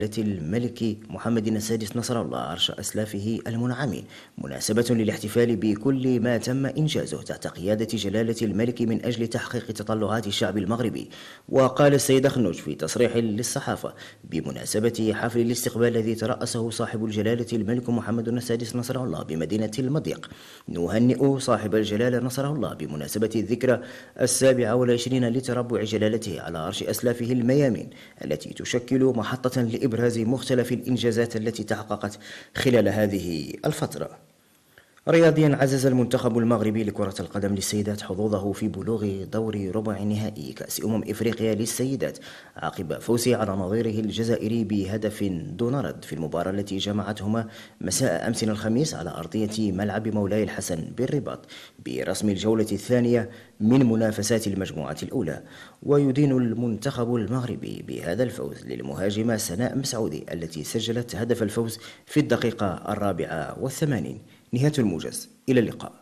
الملك محمد السادس نصر الله عرش أسلافه المنعمين، مناسبة للاحتفال بكل ما تم إنجازه تحت قيادة جلالة الملك من أجل تحقيق تطلعات الشعب المغربي. وقال السيد خنوج في تصريح للصحافة بمناسبة حفل الاستقبال الذي ترأسه صاحب الجلالة الملك محمد السادس نصر الله بمدينة المضيق: نهنئ صاحب الجلالة نصره الله بمناسبة الذكرى 27 لتربع جلالته على عرش أسلافه الميامين، التي تشكل محطة لإبراز مختلف الإنجازات التي تحققت خلال هذه الفترة. رياضيا، عزز المنتخب المغربي لكرة القدم للسيدات حظوظه في بلوغ دور ربع نهائي كأس إفريقيا للسيدات عقب فوزه على نظيره الجزائري بهدف دون رد في المباراة التي جمعتهما مساء أمس الخميس على أرضية ملعب مولاي الحسن بالرباط برسم الجولة الثانية من منافسات المجموعة الأولى. ويدين المنتخب المغربي بهذا الفوز للمهاجمة سناء مسعودي التي سجلت هدف الفوز في الدقيقة 84. نهاية الموجز، إلى اللقاء.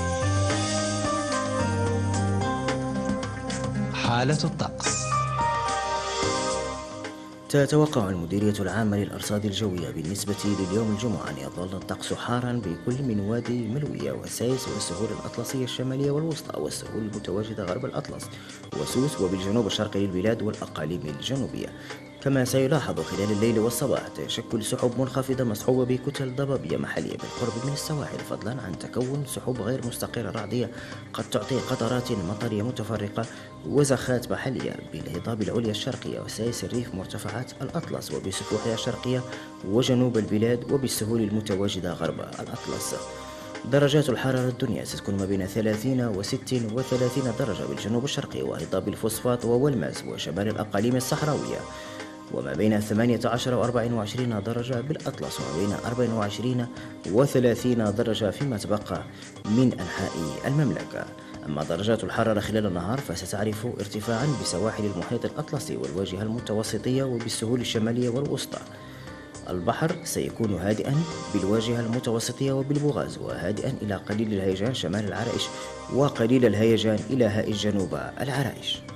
حالة الطقس. تتوقع المديرية العامة للأرصاد الجوية بالنسبة لليوم الجمعة أن يظل الطقس حارا بكل من وادي ملوية وسايس والسهول الأطلسية الشمالية والوسطى والسهول المتواجدة غرب الأطلس وسوس وبالجنوب الشرقي للبلاد والأقاليم الجنوبية. كما سيلاحظ خلال الليل والصباح تشكل سحب منخفضة مصحوبة بكتل ضبابية محلية بالقرب من السواحل، فضلا عن تكون سحب غير مستقرة رعدية قد تعطي قطرات مطرية متفرقة وزخات محلية بالهضاب العليا الشرقية وسايس الريف مرتفعات الأطلس وبسفوحها الشرقية وجنوب البلاد وبالسهول المتواجدة غرب الأطلس. درجات الحرارة الدنيا ستكون ما بين 30 و 36 درجة بالجنوب الشرقي وهضاب الفوسفات والماس وشمال الأقاليم الصحراوية، وما بين 18 و 24 درجة بالأطلس، وما بين 24 و 30 درجة فيما تبقى من أنحاء المملكة. أما درجات الحرارة خلال النهار فستعرف ارتفاعا بسواحل المحيط الأطلسي والواجهة المتوسطية وبالسهول الشمالية والوسطى. البحر سيكون هادئا بالواجهة المتوسطية وبالبوغاز، وهادئا إلى قليل الهيجان شمال العرائش وقليل الهيجان إلى هائج جنوب العرائش.